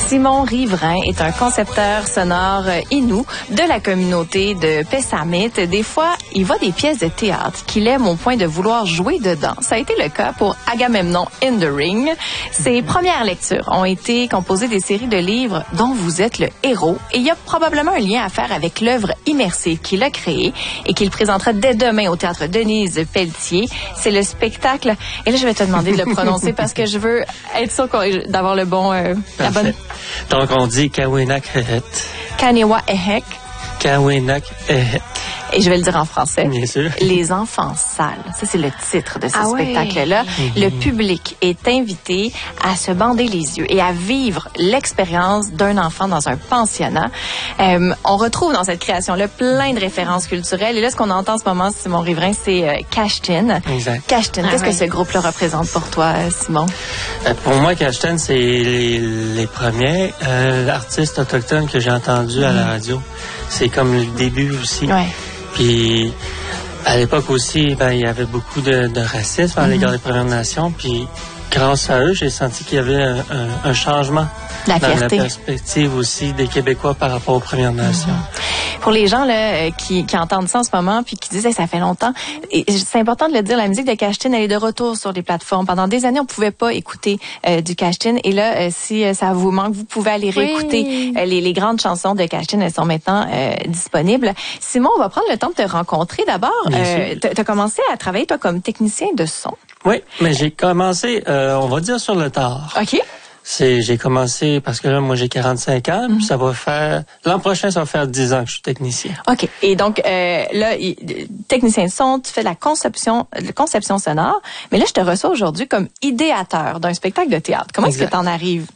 Simon Riverain est un concepteur sonore inou de la communauté de Pessamit. Des fois, il voit des pièces de théâtre qu'il aime au point de vouloir jouer dedans. Ça a été le cas pour Agamemnon in the Ring. Ses premières lectures ont été composées des séries de livres dont vous êtes le héros. Et il y a probablement un lien à faire avec l'œuvre immersive qu'il a créée et qu'il présentera dès demain au Théâtre Denise Pelletier. C'est le spectacle... Et là, je vais te demander de le prononcer parce que je veux être sûr d'avoir le bon... la bonne... Donc, on dit Kawenak Ehet. Kanewa Ehek. Kawenak Ehet. Et je vais le dire en français. Bien sûr. Les enfants sales. Ça, c'est le titre de ce spectacle-là. Le public est invité à se bander les yeux et à vivre l'expérience d'un enfant dans un pensionnat. On retrouve dans cette création-là plein de références culturelles. Et là, ce qu'on entend en ce moment, Simon Riverain, c'est Kashtin. Exact. Kashtin, qu'est-ce que ce groupe-là représente pour toi, Simon? Pour moi, Kashtin, c'est les premiers artistes autochtones que j'ai entendus à la radio. C'est comme le début aussi. Ouais. Puis, à l'époque aussi, il y avait beaucoup de racisme à l'égard des Premières Nations. Puis, grâce à eux, j'ai senti qu'il y avait un changement dans la perspective aussi des Québécois par rapport aux Premières Nations. Pour les gens là qui entendent ça en ce moment puis qui disent ça fait longtemps, et c'est important de le dire, la musique de Kashtin, elle est de retour sur les plateformes. Pendant des années, on pouvait pas écouter du Kashtin, et là, si ça vous manque, vous pouvez aller réécouter les grandes chansons de Kashtin. Elles sont maintenant disponibles. Simon, on va prendre le temps de te rencontrer. D'abord, tu as commencé à travailler, toi, comme technicien de son. Oui, mais j'ai commencé, on va dire, sur le tard. OK. J'ai commencé parce que là, moi, j'ai 45 ans. Puis ça va faire... L'an prochain, ça va faire 10 ans que je suis technicien. OK. Et donc, là, technicien de son, tu fais de la conception sonore. Mais là, je te reçois aujourd'hui comme idéateur d'un spectacle de théâtre. Comment est-ce que tu en arrives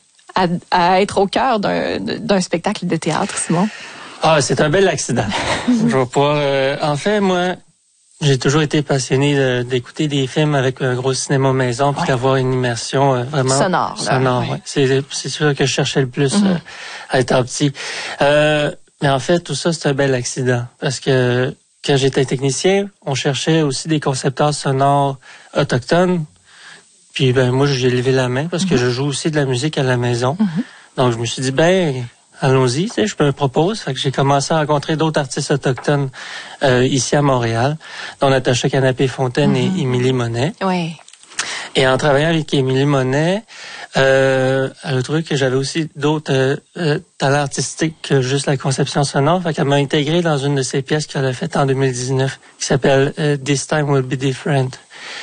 à être au cœur d'un spectacle de théâtre, Simon? Ah, c'est un bel accident. Je vais pouvoir... en fait, moi... J'ai toujours été passionné d'écouter des films avec un gros cinéma maison puis d'avoir une immersion vraiment sonore. Ouais. C'est sûr que je cherchais le plus à étant petit. Mais en fait, tout ça, c'est un bel accident parce que quand j'étais technicien, on cherchait aussi des concepteurs sonores autochtones. Puis moi, j'ai levé la main parce que je joue aussi de la musique à la maison. Donc, je me suis dit, allons-y, je me propose. Fait que j'ai commencé à rencontrer d'autres artistes autochtones ici à Montréal, dont Natacha Canapé-Fontaine et Émilie Monet. Oui. Et en travaillant avec Émilie Monet, elle a trouvé que j'avais aussi d'autres talents artistiques que juste la conception sonore. Fait qu'elle m'a intégré dans une de ses pièces qu'elle a faites en 2019, qui s'appelle This Time Will Be Different.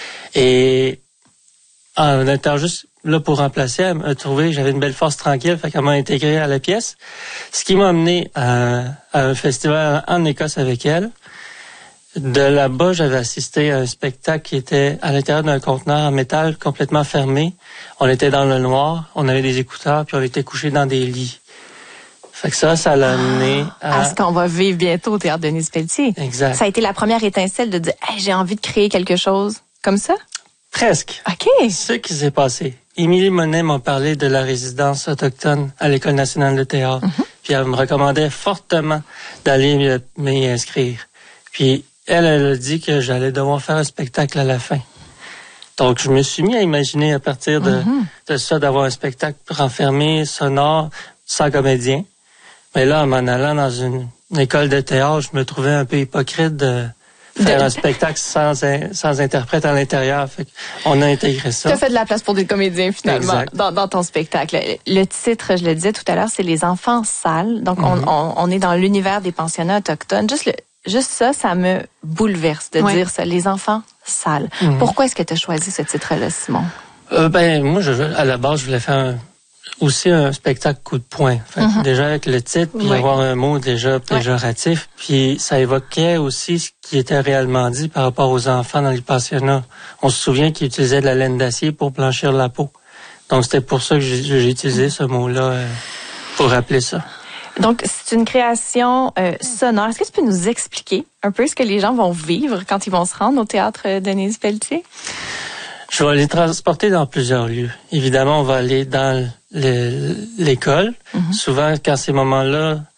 Et en étant juste là pour remplacer, elle m'a trouvé, j'avais une belle force tranquille, fait qu'elle m'a intégré à la pièce. Ce qui m'a amené à un festival en Écosse avec elle. De là-bas, j'avais assisté à un spectacle qui était à l'intérieur d'un conteneur en métal complètement fermé. On était dans le noir, on avait des écouteurs, puis on était couchés dans des lits. Fait que ça l'a amené à ce qu'on va vivre bientôt au Théâtre Denise Pelletier. Exact. Ça a été la première étincelle de dire hey, j'ai envie de créer quelque chose comme ça? Presque. OK. Ce qui s'est passé. Émilie Monet m'a parlé de la résidence autochtone à l'École nationale de théâtre. Puis elle me recommandait fortement d'aller m'y inscrire. Puis elle a dit que j'allais devoir faire un spectacle à la fin. Donc je me suis mis à imaginer à partir de ça d'avoir un spectacle renfermé, sonore, sans comédien. Mais là, en m'en allant dans une école de théâtre, je me trouvais un peu hypocrite de faire un spectacle sans interprète à l'intérieur. Fait on a intégré ça. Tu as fait de la place pour des comédiens, finalement, dans ton spectacle. Le titre, je le disais tout à l'heure, c'est Les enfants sales. Donc, on est dans l'univers des pensionnats autochtones. Juste ça me bouleverse de dire ça, Les enfants sales. Pourquoi est-ce que tu as choisi ce titre-là, Simon? Moi, à la base, je voulais faire aussi un spectacle coup de poing. Fait que déjà avec le titre, puis avoir un mot déjà péjoratif, puis ça évoquait aussi ce qui était réellement dit par rapport aux enfants dans les pensionnats. On se souvient qu'ils utilisaient de la laine d'acier pour blanchir la peau. Donc c'était pour ça que j'ai utilisé ce mot-là pour rappeler ça. Donc c'est une création sonore. Est-ce que tu peux nous expliquer un peu ce que les gens vont vivre quand ils vont se rendre au Théâtre Denise Pelletier? Je vais les transporter dans plusieurs lieux. Évidemment, on va aller dans l'école. Souvent, quand ces moments-là